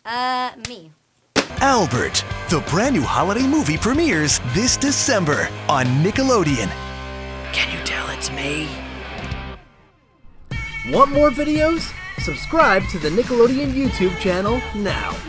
Me. Albert, the brand new holiday movie premieres this December on Nickelodeon. Can you tell it's me? Want more videos? Subscribe to the Nickelodeon YouTube channel now.